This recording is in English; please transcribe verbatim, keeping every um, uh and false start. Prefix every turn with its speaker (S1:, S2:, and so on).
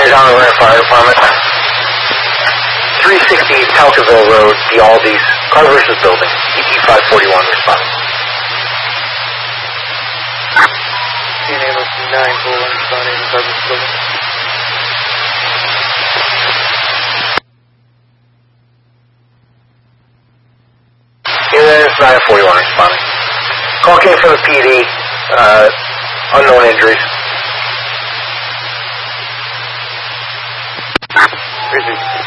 S1: is on the Atlanta Fire Department. three sixty Talcaville Road, the Aldi's, car versus building, E T five forty-one responding.
S2: C N A nine four one responding, car versus building.
S1: Unit nine forty-one responding. Call came from the P D, uh, unknown injuries.
S2: three sixty